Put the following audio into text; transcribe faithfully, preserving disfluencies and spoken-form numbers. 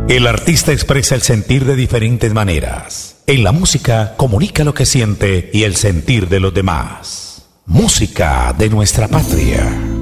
El artista expresa el sentir de diferentes maneras. En la música comunica lo que siente y el sentir de los demás. Música de nuestra patria.